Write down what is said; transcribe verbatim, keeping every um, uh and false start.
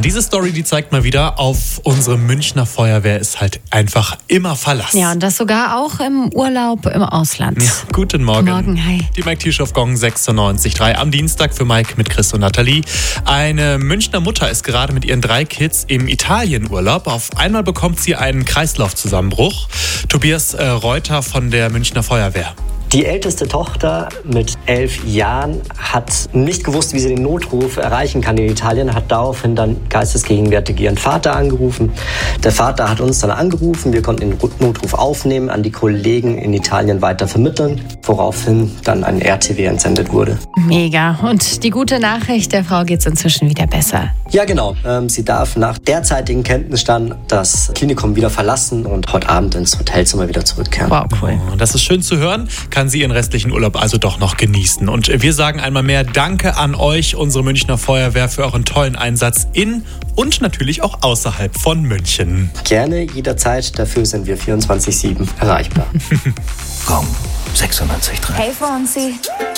diese Story, die zeigt mal wieder, auf unsere Münchner Feuerwehr ist halt einfach immer Verlass. Ja, und das sogar auch im Urlaub im Ausland. Ja, guten Morgen. Guten Morgen, hi. Die Mike Tiesch auf Gong sechsundneunzig Komma drei am Dienstag für Mike mit Chris und Nathalie. Eine Münchner Mutter ist gerade mit ihren drei Kids im Italienurlaub. Auf einmal bekommt sie einen Kreislaufzusammenbruch. Tobias äh, Reuter von der Münchner Feuerwehr. Die älteste Tochter mit elf Jahren hat nicht gewusst, wie sie den Notruf erreichen kann in Italien, hat daraufhin dann geistesgegenwärtig ihren Vater angerufen. Der Vater hat uns dann angerufen, wir konnten den Notruf aufnehmen, an die Kollegen in Italien weiter vermitteln, woraufhin dann ein R T W entsendet wurde. Mega. Und die gute Nachricht, der Frau geht es inzwischen wieder besser. Ja, genau. Ähm, sie darf nach derzeitigem Kenntnisstand das Klinikum wieder verlassen und heute Abend ins Hotelzimmer wieder zurückkehren. Wow, cool. Oh, das ist schön zu hören. Kann sie ihren restlichen Urlaub also doch noch genießen. Und wir sagen einmal mehr Danke an euch, unsere Münchner Feuerwehr, für euren tollen Einsatz in und natürlich auch außerhalb von München. Gerne, jederzeit. Dafür sind wir vierundzwanzig sieben erreichbar. Gong sechsundneunzig Komma drei. Hey Fonsi.